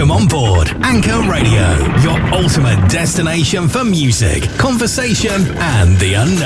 Welcome on board Anchor Radio, your ultimate destination for music, conversation, and the unknown.